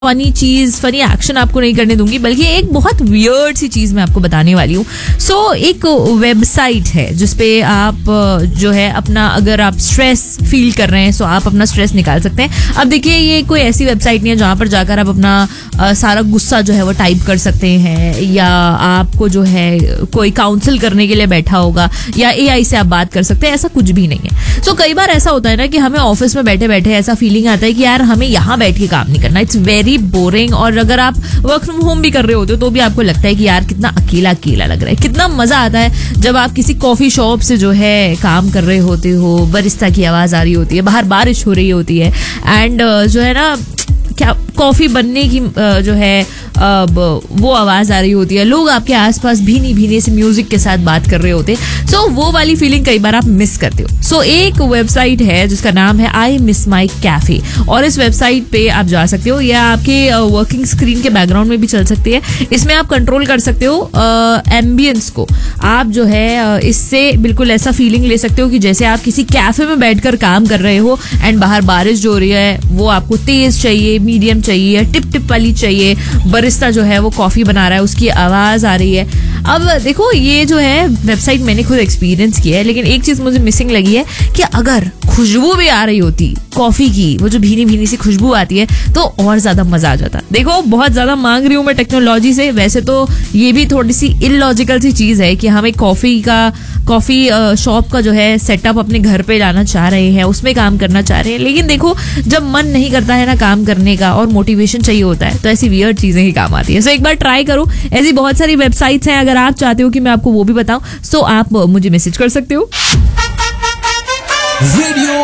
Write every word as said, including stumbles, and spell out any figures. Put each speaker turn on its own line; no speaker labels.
Funny चीज, funny action आपको नहीं करने दूंगी, बल्कि एक बहुत वियर्ड सी चीज मैं आपको बताने वाली हूँ. सो so, एक वेबसाइट है जिसपे आप जो है अपना, अगर आप स्ट्रेस फील कर रहे हैं तो आप अपना स्ट्रेस निकाल सकते हैं. अब देखिए, ये कोई ऐसी वेबसाइट नहीं है जहाँ पर जाकर आप अपना आ, सारा गुस्सा जो है वो टाइप कर सकते हैं, या आपको जो है कोई काउंसिल करने के लिए बैठा होगा, या एआई से आप बात कर सकते हैं. ऐसा कुछ भी नहीं है. सो so, कई बार ऐसा होता है ना कि हमें ऑफिस में बैठे बैठे ऐसा फीलिंग आता है कि यार हमें यहाँ बैठ के काम नहीं करना, इट्स वेरी बोरिंग. और अगर आप वर्क फ्रॉम होम भी कर रहे होते हो तो भी आपको लगता है कि यार कितना अकेला अकेला लग रहा है. कितना मजा आता है जब आप किसी कॉफी शॉप से जो है काम कर रहे होते हो, बरिस्ता की आवाज आ रही होती है, बाहर बारिश हो रही होती है, एंड जो है ना क्या कॉफी बनने की जो है वो आवाज आ रही होती है, लोग आपके आसपास भीनी भीने से म्यूजिक के साथ बात कर रहे होते हैं. सो so, वो वाली फीलिंग कई बार आप मिस करते हो. सो so, एक वेबसाइट है जिसका नाम है आई मिस माई कैफे, और इस वेबसाइट पे आप जा सकते हो, या आपके वर्किंग स्क्रीन के बैकग्राउंड में भी चल सकती है. इसमें आप कंट्रोल कर सकते हो एम्बियंस को. आप जो है इससे बिल्कुल ऐसा फीलिंग ले सकते हो कि जैसे आप किसी कैफे में बैठकर काम कर रहे हो, एंड बाहर बारिश जो हो रही है वो आपको तेज चाहिए, मीडियम चाहिए, टिप टिप वाली चाहिए, बरिस्ता जो है वो कॉफी बना रहा है उसकी आवाज आ रही है. अब देखो, ये जो है वेबसाइट मैंने खुद एक्सपीरियंस किया है, लेकिन एक चीज मुझे मिसिंग लगी है कि अगर खुशबू भी आ रही होती कॉफी की, वो जो भीनी भीनी सी खुशबू आती है, तो और ज्यादा मजा आ जाता. देखो, बहुत ज्यादा मांग रही हूँ मैं टेक्नोलॉजी से. वैसे तो ये भी थोड़ी सी इलॉजिकल सी चीज है कि हमें कॉफी का कॉफी शॉप का जो है सेटअप अपने घर पे लाना चाह रहे हैं, उसमें काम करना चाह रहे हैं. लेकिन देखो, जब मन नहीं करता है ना काम करने का और मोटिवेशन चाहिए होता है, तो ऐसी वियर्ड चीजें ही काम आती है. सो so, एक बार ट्राई करो. ऐसी बहुत सारी वेबसाइट्स हैं, अगर आप चाहते हो कि मैं आपको वो भी बताऊं, सो आप मुझे मैसेज कर सकते हो.